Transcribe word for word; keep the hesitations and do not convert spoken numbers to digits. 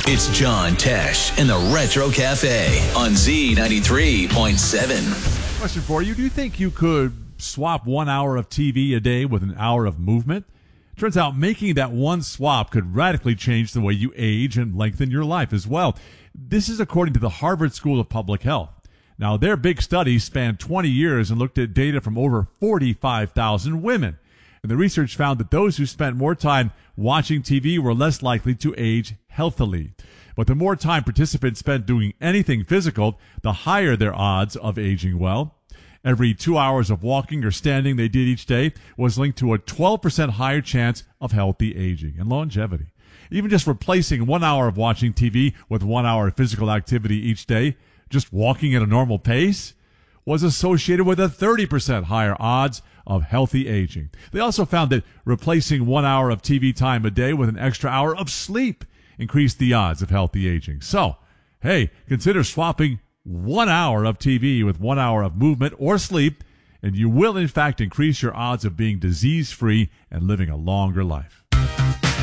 It's John Tesh in the Retro Cafe on Z ninety-three point seven. Question for you. Do you think you could swap one hour of T V a day with an hour of movement? Turns out making that one swap could radically change the way you age and lengthen your life as well. This is according to the Harvard School of Public Health. Now, their big study spanned twenty years and looked at data from over forty-five thousand women. And the research found that those who spent more time watching T V were less likely to age healthily. But the more time participants spent doing anything physical, the higher their odds of aging well. Every two hours of walking or standing they did each day was linked to a twelve percent higher chance of healthy aging and longevity. Even just replacing one hour of watching T V with one hour of physical activity each day, just walking at a normal pace, was associated with a thirty percent higher odds of healthy aging. They also found that replacing one hour of T V time a day with an extra hour of sleep increased the odds of healthy aging. So, hey, consider swapping one hour of T V with one hour of movement or sleep, and you will in fact increase your odds of being disease-free and living a longer life.